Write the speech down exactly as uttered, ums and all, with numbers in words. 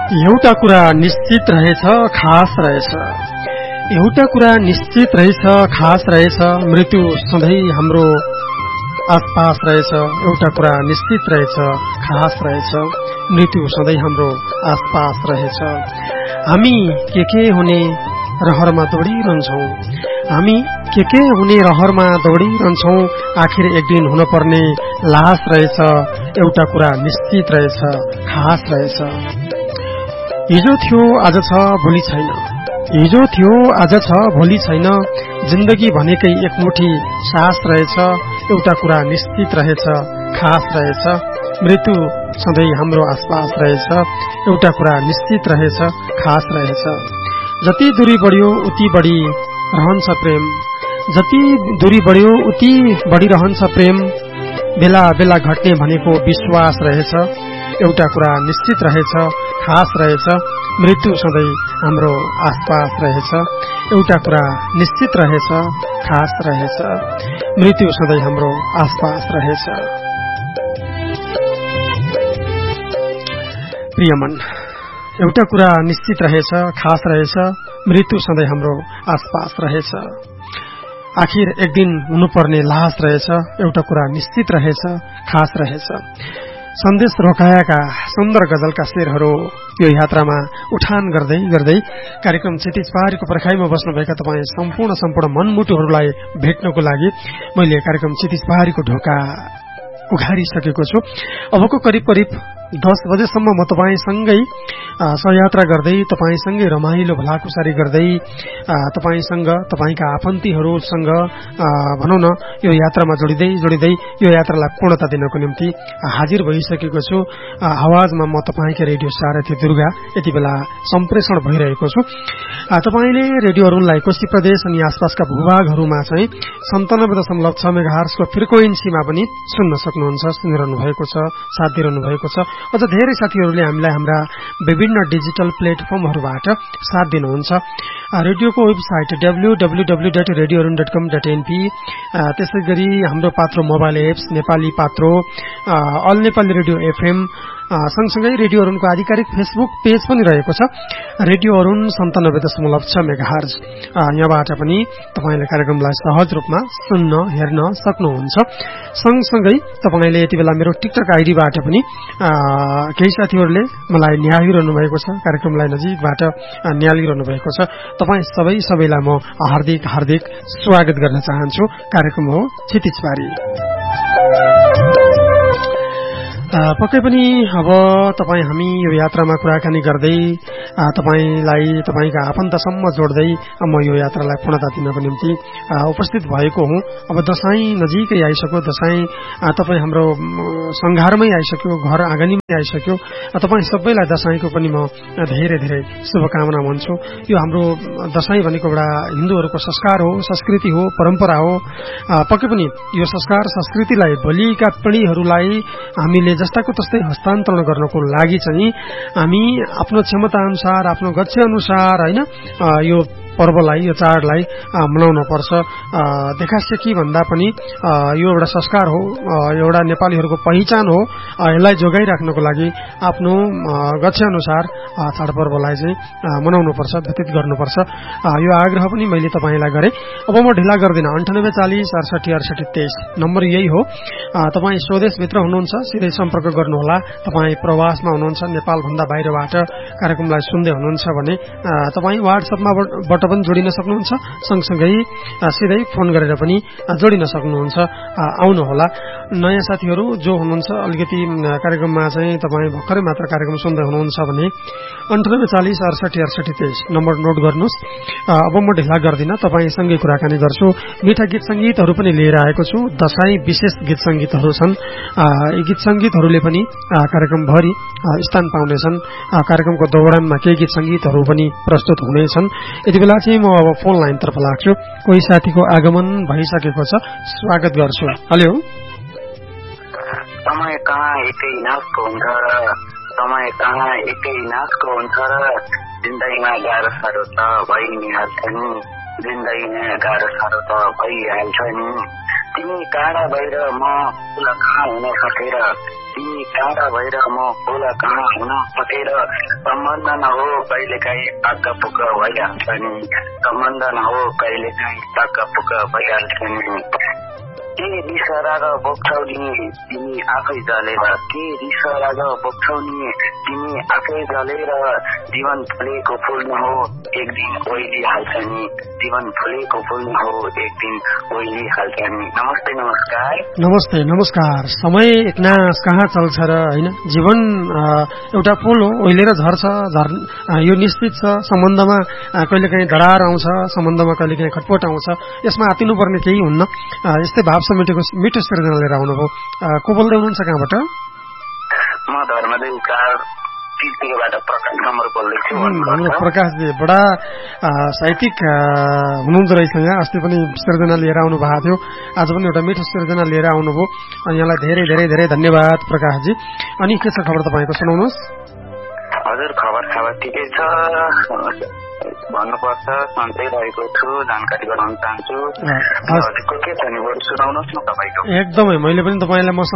एउटा कुरा निश्चित रहेछ, खास रहेछ। एउटा कुरा निश्चित रहेछ, खास रहेछ, मृत्यु सधैँ हाम्रो आसपास रहेछ। एउटा कुरा निश्चित रहेछ, खास रहेछ, मृत्यु सधैँ हाम्रो आसपास रहेछ। हामी के के हुने रहरमा दौडिरहन्छौं, हामी के के हुने रहरमा दौडिरहन्छौं। आखिर एक दिन हुनपर्ने लास रहेछ। एउटा कुरा निश्चित रहेछ, खास रहेछ। हिजो थियो आज छ भोलि छैन, हिजो थियो आज छ भोलि छैन। जिन्दगी भनेकै एकमुठी सास रहेछ। एउटा कुरा निश्चित रहेछ, खास रहेछ, मृत्यु सधैँ हाम्रो आसपास रहेछ। एउटा कुरा निश्चित रहेछ, खास रहेछ। जति दूरी बढ्यो उति बढी रहन्छ प्रेम, जति दूरी बढ्यो उति बढी रहन्छ प्रेम। बेला बेला घट्ने भनेको विश्वास रहेछ। एउटा कुरा निश्चित रहेछ, खास रहेछ, मृत्यु सधैँ हाम्रो आसपास रहेछ। एउटा कुरा निश्चित रहेछ, खास रहेछ, मृत्यु सधैँ हाम्रो आसपास रहेछ। प्रियमन, एउटा कुरा निश्चित रहेछ, खास रहेछ, मृत्यु सधैँ हाम्रो आसपास रहेछ। आखिर एक दिन हुनुपर्ने लास रहेछ। एउटा कुरा निश्चित रहेछ, खास रहेछ। सन्देश रोकाएका सुन्दर गजलका शेरहरू यो यात्रामा उठान गर्दै गर्दै कार्यक्रम क्षितिज पहाडीको पर्खाइमा बस्नुभएका तपाईँ सम्पूर्ण सम्पूर्ण मनमुटुहरूलाई भेट्नको लागि मैले कार्यक्रम क्षितिज पहाडीको ढोका उघारिसकेको छु। अबको करिब करिब दस बजेसम्म म तपाईसँगै सहयात्रा गर्दै, तपाईसँगै रमाइलो भलाकुसारी गर्दै, तपाईसँग तपाईँका आफन्तीहरूसँग भनौँ न यो यात्रामा जोडिँदै जोडिँदै यो यात्रालाई पूर्णता दिनको निम्ति हाजिर भइसकेको छु। आवाजमा म तपाईँका रेडियो सारथी दुर्गा यति बेला सम्प्रेषण भइरहेको छु। तपाईँले रेडियो अरुणलाई कोशी प्रदेश अनि आसपासका भूभागहरूमा चाहिँ सन्तानब्बे दशमलव छ मेगाहर्जको फ्रिक्वेन्सीमा पनि सुन्न सक्नुहुन्छ, सुनिरहनु भएको छ, साथ दिइरहनु भएको छ। अझ धेरै साथीहरूले हामीलाई हाम्रा विभिन्न डिजिटल प्लेटफर्महरूबाट साथ दिनुहुन्छ। रेडियोको website W W W dot radio Arun dot कम डट एनपी, त्यसै गरी हाम्रो पात्रो मोबाइल एप्स नेपाली पात्रो, अल नेपाली रेडियो एफएम, सँगसँगै रेडियो अरुणको आधिकारिक फेसबुक पेज पनि रहेको छ, रेडियो अरुण सन्तानब्बे दशमलव छ मेगाहर्ज। यहाँबाट पनि तपाईँले कार्यक्रमलाई सहज रूपमा सुन्न हेर्न सक्नुहुन्छ। सँगसँगै तपाईँले यति बेला मेरो टिकटक आइडीबाट पनि केही साथीहरूले मलाई निहालिरहनु भएको छ, कार्यक्रमलाई नजिकबाट निहालिरहनु भएको छ। तपाईँ सबै सबैलाई म हार्दिक हार्दिक स्वागत गर्न चाहन्छु। कार्यक्रम हो क्षितिज पारी। पक्कै पनि अब तपाईँ हामी यो यात्रामा कुराकानी गर्दै तपाईँलाई तपाईँका आफन्तसम्म जोड्दै म यो यात्रालाई पूर्णता दिनको निम्ति उपस्थित भएको हुँ। अब दशैं नजिकै आइसक्यो, दशैं तपाईँ हाम्रो संघारमै आइसक्यो, घर आँगनीमै आइसक्यो। तपाईँ सबैलाई दशैंको पनि म धेरै धेरै शुभकामना भन्छु। यो हाम्रो दशैं भनेको एउटा हिन्दूहरूको संस्कार हो, संस्कृति हो, परम्परा हो। पक्कै पनि यो संस्कार संस्कृतिलाई भोलिका पिँढीहरूलाई हामीले जस्ताको तस्तै हस्तान्तरण गर्नको लागि चाहिँ हामी आफ्नो क्षमता अनुसार, आफ्नो गच्छे अनुसार हैन यो पर्वलाई, यो चाडलाई मनाउन पर्छ। देखास्य के भन्दा पनि यो एउटा संस्कार हो, एउटा नेपालीहरूको पहिचान हो। यसलाई जोगाइराख्नको लागि आफ्नो गच्छे अनुसार चाडपर्वलाई चाहिँ मनाउनु पर्छ, व्यतीत गर्नुपर्छ। यो आग्रह पनि मैले तपाईँलाई गरेँ। अब म ढिला गर्दिनँ। अन्ठानब्बे चालिस अडसठी अडसठी तेइस नम्बर यही हो। तपाईँ स्वदेशभित्र हुनुहुन्छ सिधै सम्पर्क गर्नुहोला। तपाईँ प्रवासमा हुनुहुन्छ, नेपालभन्दा बाहिरबाट कार्यक्रमलाई सुन्दै हुनुहुन्छ भने तपाईँ वाट्सएपमा पनि जोडिन सक्नुहुन्छ, सँगसँगै सिधै फोन गरेर पनि जोडिन सक्नुहुन्छ। आउनुहोला नयाँ साथीहरू जो हुनुहुन्छ, अलिकति कार्यक्रममा चाहिँ तपाईँ भर्खरै मात्र कार्यक्रम सुन्दै हुनुहुन्छ भने अन्ठानब्बे चालिस अडसठी अडसठी तेइस नम्बर नोट गर्नुहोस्। अब म ढिला गर्दिनँ, तपाईँसँगै कुराकानी गर्छु। मिठा गीत सङ्गीतहरू पनि लिएर आएको छु। दशैं विशेष गीत सङ्गीतहरू छन्। यी गीत सङ्गीतहरूले पनि कार्यक्रमभरि स्थान पाउनेछन्। कार्यक्रमको दौरानमा केही गीत सङ्गीतहरू पनि प्रस्तुत हुनेछन्। यति बेला चाहिँ म अब फोन लाइनतर्फ लाग्छु। कोही साथीको आगमन भइसकेको छ, स्वागत गर्छु। हेलो, समय कहाँ एकै नाचको हुन्छ र समय कहाँ एकै नाचको हुन्छ र जिन्दगीमा गाह्रो साह्रो त भइ नै हाल्छ नि, जिन्दगीमा गाह्रो साह्रो त भइहाल्छ नि। तिमी टाढा भएर म उला कहाँ हुन सकेर तिमी टाढा भएर म उला कहाँ हुन सकेर सम्बन्ध नहो कहिलेकाहीँ आक्का पुक्क भइहाल्छ नि सम्बन्ध नहो कहिलेकाहीँ आक्का पुक्क भइहाल्छ नि के रिस राग बोक्छौ नि तिमी आफै जलेर के रिस राग बोक्छौ नि तिमी आफै जलेर जीवन फुलेको फुल न हो एक दिन ओइलिहाल्छ नि जीवन फुलेको फुल न हो एक दिन ओइलिहाल्छ नि। नमस्ते नमस्कार। नमस्ते नमस्कार। समय एकनास कहाँ चल्छ र हैन, जीवन एउटा पुल हो, ओइलेर झर्छ, झर् यो निश्चित छ। सम्बन्धमा कहिलेकाहीँ दरार आउँछ, सम्बन्धमा कहिलेकाहीँ खटपट आउँछ, यसमा आतिनुपर्ने केही हुन्न। यस्तै भाव समेटेको मिठो सृजना लिएर आउनुभयो। को बोल्दै हुनुहुन्छ, कहाँबाट? म धर्मदेवकार तिरतिरबाट प्रकाश कमर बोल्दैछु। हाम्रो प्रकाशजी बडा साहित्यिक हुनुहुँदो रहेछ। यहाँ अस्ति पनि सृजना लिएर आउनु भएको थियो, आज पनि एउटा मिठो सृजना लिएर आउनुभयो। यहाँलाई धेरै धेरै धेरै धन्यवाद प्रकाशजी। अनि के छ खबर तपाईँको, सुनाउनुहोस्। हजुर, खबर खबर ठिकै छ भन्नुपर्छ, सन्चै रहेको छु, जानकारी गराउन चाहन्छु। हजुरको के छ नि, बरु सुनाउनुहोस् न तपाईँको। एकदमै, मैले पनि तपाईँलाई म